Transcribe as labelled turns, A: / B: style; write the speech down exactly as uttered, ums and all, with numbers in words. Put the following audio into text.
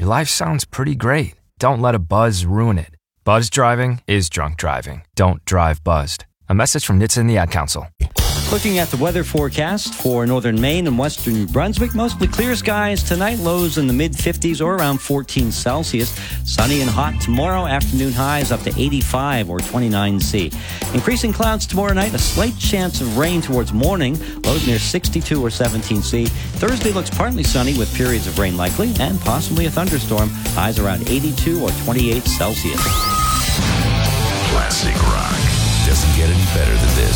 A: your life sounds pretty great. Don't let a buzz ruin it. Buzz driving is drunk driving. Don't drive buzzed. A message from N H T S A and the Ad Council.
B: Looking at the weather forecast for northern Maine and western New Brunswick, mostly clear skies tonight, lows in the mid-fifties or around fourteen Celsius. Sunny and hot tomorrow, afternoon highs up to eighty-five or twenty-nine C. Increasing clouds tomorrow night, a slight chance of rain towards morning, lows near sixty-two or seventeen C. Thursday looks partly sunny with periods of rain likely and possibly a thunderstorm, highs around eighty-two or twenty-eight Celsius.
C: Classic rock doesn't get any better than this.